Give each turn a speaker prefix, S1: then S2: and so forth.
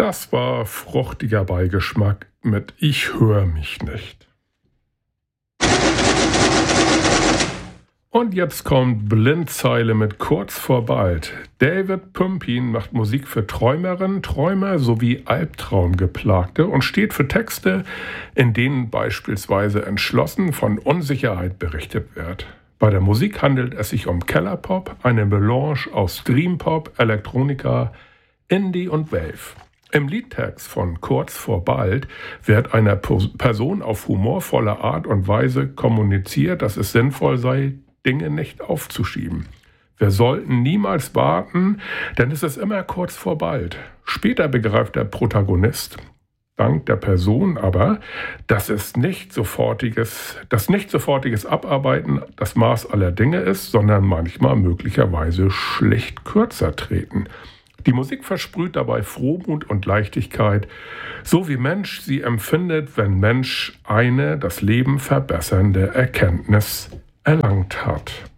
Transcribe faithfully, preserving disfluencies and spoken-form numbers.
S1: Das war fruchtiger Beigeschmack mit Ich höre mich nicht. Und jetzt kommt Blindzeile mit Kurz vor bald. David Pümpin macht Musik für Träumerinnen, Träumer sowie Albtraumgeplagte und steht für Texte, in denen beispielsweise entschlossen von Unsicherheit berichtet wird. Bei der Musik handelt es sich um Kellerpop, eine Melange aus Dreampop, Elektronika, Indie und Wave. Im Liedtext von Kurz vor bald wird einer Person auf humorvolle Art und Weise kommuniziert, dass es sinnvoll sei, Dinge nicht aufzuschieben. Wir sollten niemals warten, denn es ist immer kurz vor bald. Später begreift der Protagonist, dank der Person aber, dass es nicht sofortiges, dass nicht sofortiges Abarbeiten das Maß aller Dinge ist, sondern manchmal möglicherweise schlicht kürzer treten. Die Musik versprüht dabei Frohmut und Leichtigkeit, so wie Mensch sie empfindet, wenn Mensch eine das Leben verbessernde Erkenntnis erlangt hat.